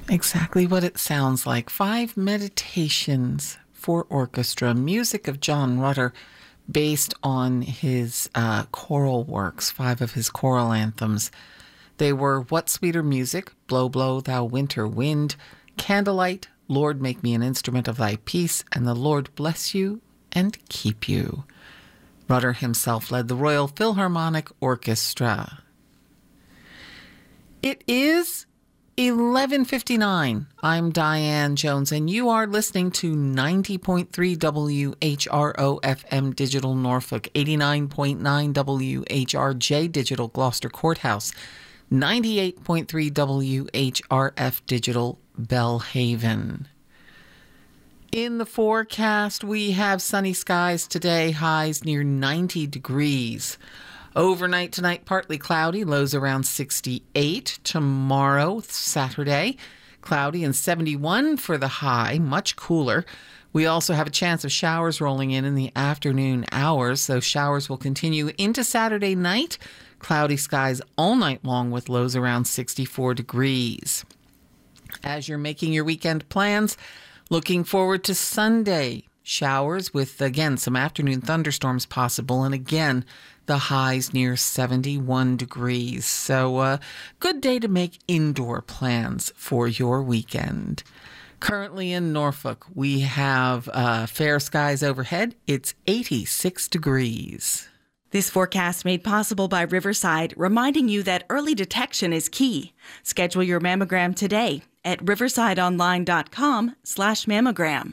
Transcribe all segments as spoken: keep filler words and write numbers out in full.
Exactly what it sounds like. Five meditations for orchestra, music of John Rutter, based on his uh, choral works, five of his choral anthems. They were What Sweeter Music, Blow, Blow, Thou Winter Wind, Candlelight, Lord, Make Me an Instrument of Thy Peace, and The Lord Bless You and Keep You. Rutter himself led the Royal Philharmonic Orchestra. It is eleven fifty-nine. I'm Diane Jones, and you are listening to ninety point three W H R O F M Digital Norfolk, eighty-nine point nine W H R J Digital Gloucester Courthouse, ninety-eight point three W H R F Digital Bellhaven. In the forecast, we have sunny skies today, highs near ninety degrees. Overnight tonight, partly cloudy, lows around sixty-eight. Tomorrow, Saturday, cloudy and seventy-one for the high, much cooler. We also have a chance of showers rolling in in the afternoon hours. Those showers will continue into Saturday night. Cloudy skies all night long with lows around sixty-four degrees. As you're making your weekend plans, looking forward to Sunday. Showers with, again, some afternoon thunderstorms possible. And again, the highs near seventy-one degrees. So uh, good day to make indoor plans for your weekend. Currently in Norfolk, we have uh, fair skies overhead. It's eighty-six degrees. This forecast made possible by Riverside, reminding you that early detection is key. Schedule your mammogram today at riversideonline.com slash mammogram.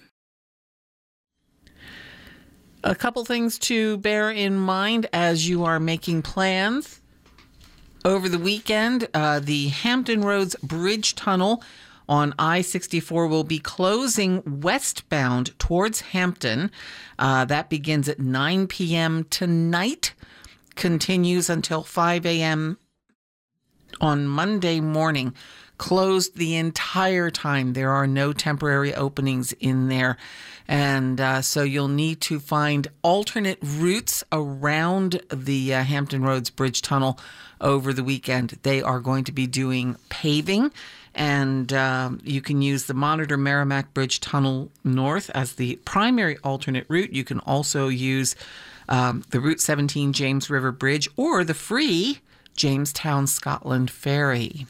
A couple things to bear in mind as you are making plans. Over the weekend, uh, the Hampton Roads Bridge Tunnel on I sixty-four will be closing westbound towards Hampton. Uh, that begins at nine p.m. tonight, continues until five a.m. on Monday morning. Closed the entire time. There are no temporary openings in there. And uh, so you'll need to find alternate routes around the uh, Hampton Roads Bridge Tunnel over the weekend. They are going to be doing paving, and uh, you can use the Monitor Merrimack Bridge Tunnel North as the primary alternate route. You can also use um, the Route seventeen James River Bridge or the free Jamestown Scotland Ferry.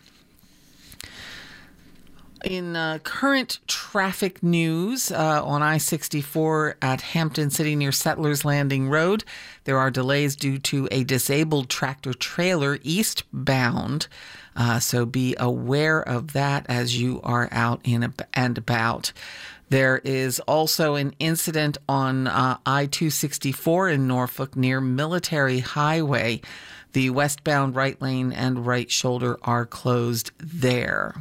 In uh, current traffic news uh, on I sixty-four at Hampton City near Settlers Landing Road, there are delays due to a disabled tractor trailer eastbound. Uh, so be aware of that as you are out in and about. There is also an incident on uh, I two sixty-four in Norfolk near Military Highway. The westbound right lane and right shoulder are closed there.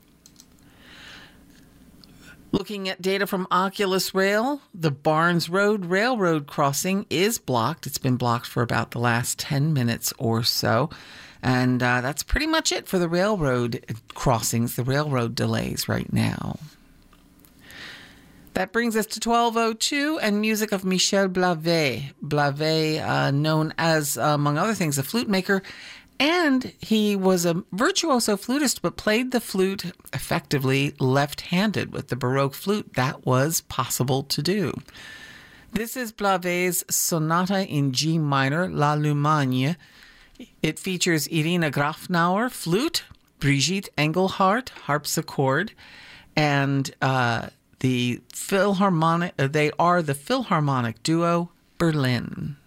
Looking at data from Oculus Rail, the Barnes Road Railroad crossing is blocked. It's been blocked for about the last ten minutes or so. And uh, that's pretty much it for the railroad crossings, the railroad delays right now. That brings us to twelve oh two and music of Michel Blavet. Blavet, uh, known as, among other things, a flute maker. And he was a virtuoso flutist, but played the flute effectively left-handed with the Baroque flute. That was possible to do. This is Blavet's Sonata in G minor, L'Allemagne. It features Irina Grafnauer, flute, Brigitte Engelhardt, harpsichord, and uh, the Philharmonic. They are the Philharmonic Duo Berlin.